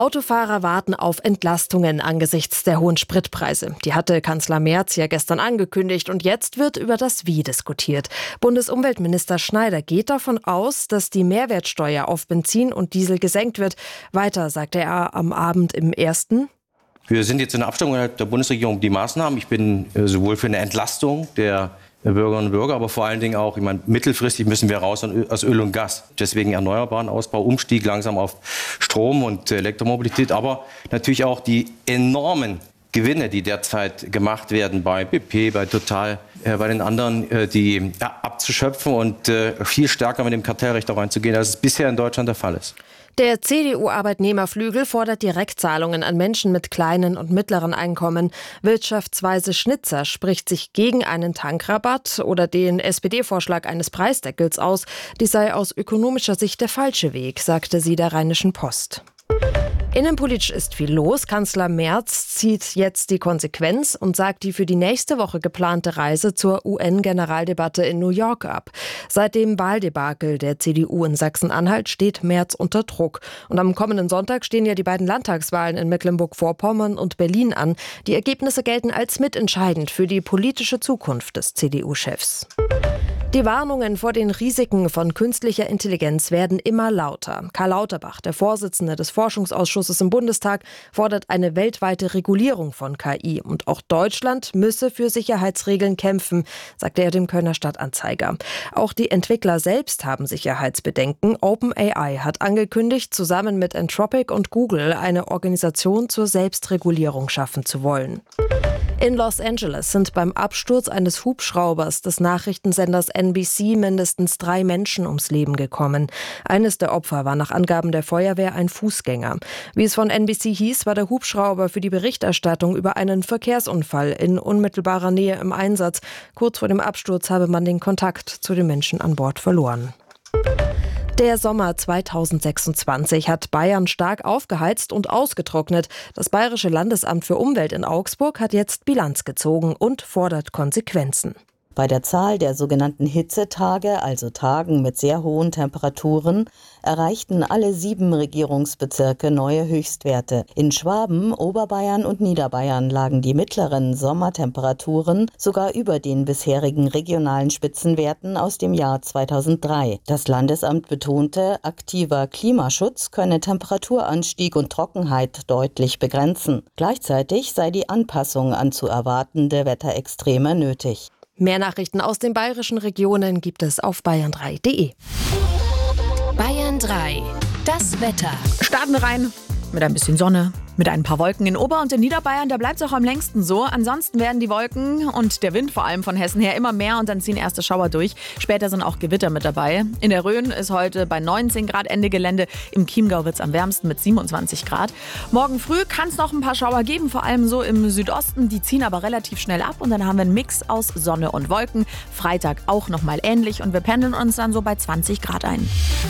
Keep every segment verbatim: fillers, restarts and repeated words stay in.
Autofahrer warten auf Entlastungen angesichts der hohen Spritpreise. Die hatte Kanzler Merz ja gestern angekündigt und jetzt wird über das Wie diskutiert. Bundesumweltminister Schneider geht davon aus, dass die Mehrwertsteuer auf Benzin und Diesel gesenkt wird. Weiter sagte er am Abend im Ersten. Wir sind jetzt in der Abstimmung innerhalb der Bundesregierung die Maßnahmen. Ich bin sowohl für eine Entlastung der Bürgerinnen und Bürger, aber vor allen Dingen auch, ich meine, mittelfristig müssen wir raus aus Öl und Gas. Deswegen erneuerbaren Ausbau, Umstieg langsam auf Strom und Elektromobilität, aber natürlich auch die enormen Gewinne, die derzeit gemacht werden bei B P, bei Total, äh, bei den anderen, äh, die ja, abzuschöpfen und äh, viel stärker mit dem Kartellrecht auch reinzugehen, als es bisher in Deutschland der Fall ist. Der C D U-Arbeitnehmerflügel fordert Direktzahlungen an Menschen mit kleinen und mittleren Einkommen. Wirtschaftsweise Schnitzer spricht sich gegen einen Tankrabatt oder den S P D-Vorschlag eines Preisdeckels aus. Dies sei aus ökonomischer Sicht der falsche Weg, sagte sie der Rheinischen Post. Innenpolitisch ist viel los. Kanzler Merz zieht jetzt die Konsequenz und sagt die für die nächste Woche geplante Reise zur U N-Generaldebatte in New York ab. Seit dem Wahldebakel der C D U in Sachsen-Anhalt steht Merz unter Druck. Und am kommenden Sonntag stehen ja die beiden Landtagswahlen in Mecklenburg-Vorpommern und Berlin an. Die Ergebnisse gelten als mitentscheidend für die politische Zukunft des C D U-Chefs. Die Warnungen vor den Risiken von künstlicher Intelligenz werden immer lauter. Karl Lauterbach, der Vorsitzende des Forschungsausschusses im Bundestag, fordert eine weltweite Regulierung von K I. Und auch Deutschland müsse für Sicherheitsregeln kämpfen, sagte er dem Kölner Stadtanzeiger. Auch die Entwickler selbst haben Sicherheitsbedenken. OpenAI hat angekündigt, zusammen mit Anthropic und Google eine Organisation zur Selbstregulierung schaffen zu wollen. In Los Angeles sind beim Absturz eines Hubschraubers des Nachrichtensenders N B C mindestens drei Menschen ums Leben gekommen. Eines der Opfer war nach Angaben der Feuerwehr ein Fußgänger. Wie es von N B C hieß, war der Hubschrauber für die Berichterstattung über einen Verkehrsunfall in unmittelbarer Nähe im Einsatz. Kurz vor dem Absturz habe man den Kontakt zu den Menschen an Bord verloren. Der Sommer zweitausendsechsundzwanzig hat Bayern stark aufgeheizt und ausgetrocknet. Das Bayerische Landesamt für Umwelt in Augsburg hat jetzt Bilanz gezogen und fordert Konsequenzen. Bei der Zahl der sogenannten Hitzetage, also Tagen mit sehr hohen Temperaturen, erreichten alle sieben Regierungsbezirke neue Höchstwerte. In Schwaben, Oberbayern und Niederbayern lagen die mittleren Sommertemperaturen sogar über den bisherigen regionalen Spitzenwerten aus dem Jahr zweitausenddrei. Das Landesamt betonte, aktiver Klimaschutz könne Temperaturanstieg und Trockenheit deutlich begrenzen. Gleichzeitig sei die Anpassung an zu erwartende Wetterextreme nötig. Mehr Nachrichten aus den bayerischen Regionen gibt es auf bayern drei punkt de. Bayern drei, das Wetter. Starten wir rein mit ein bisschen Sonne, mit ein paar Wolken in Ober- und in Niederbayern. Da bleibt es auch am längsten so. Ansonsten werden die Wolken und der Wind vor allem von Hessen her immer mehr und dann ziehen erste Schauer durch. Später sind auch Gewitter mit dabei. In der Rhön ist heute bei neunzehn Grad Ende Gelände. Im Chiemgau wird es am wärmsten mit siebenundzwanzig Grad. Morgen früh kann es noch ein paar Schauer geben, vor allem so im Südosten. Die ziehen aber relativ schnell ab und dann haben wir einen Mix aus Sonne und Wolken. Freitag auch nochmal ähnlich und wir pendeln uns dann so bei zwanzig Grad ein.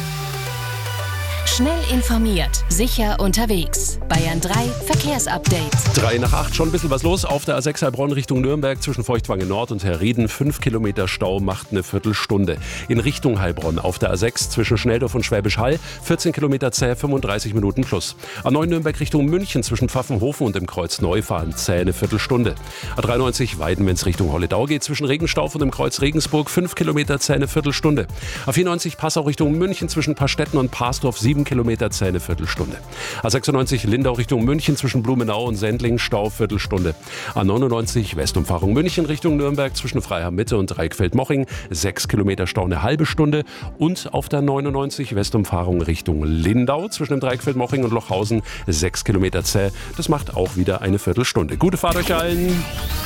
Schnell informiert, sicher unterwegs. Bayern drei Verkehrsupdate. Drei nach acht, schon ein bisschen was los. Auf der A sechs Heilbronn Richtung Nürnberg zwischen Feuchtwangen Nord und Herrieden. Fünf Kilometer Stau macht eine Viertelstunde. In Richtung Heilbronn auf der A sechs zwischen Schnelldorf und Schwäbisch Hall. vierzehn Kilometer zäh, fünfunddreißig Minuten plus. A neun Nürnberg Richtung München zwischen Pfaffenhofen und dem Kreuz Neufahren. Zäh eine Viertelstunde. A dreiundneunzig Weiden, wenn es Richtung Holledau geht. Zwischen Regenstauf und dem Kreuz Regensburg. fünf Kilometer zäh eine Viertelstunde. A vierundneunzig Passau Richtung München zwischen Pastetten und Parsdorf. sieben Kilometer zäh eine Viertelstunde. A sechsundneunzig Lindau Richtung München zwischen Blumenau und Sendling Stau Viertelstunde. A neunundneunzig Westumfahrung München Richtung Nürnberg zwischen Freiham Mitte und Dreieckfeld-Moching sechs Kilometer Stau eine halbe Stunde und auf der neunundneunzig Westumfahrung Richtung Lindau zwischen dem Dreieckfeld-Moching und Lochhausen sechs Kilometer zäh. Das macht auch wieder eine Viertelstunde. Gute Fahrt euch allen.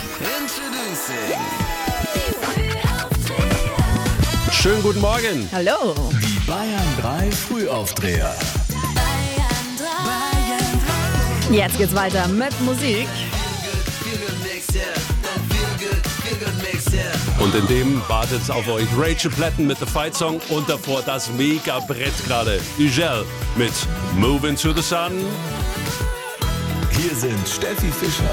Schönen guten Morgen. Hallo. Die Bayern drei Frühaufdreher. Jetzt geht's weiter mit Musik. Und in dem wartet auf euch Rachel Platten mit The Fight Song und davor das Mega-Brett gerade. Ugel mit Move Into the Sun. Hier sind Steffi Fischer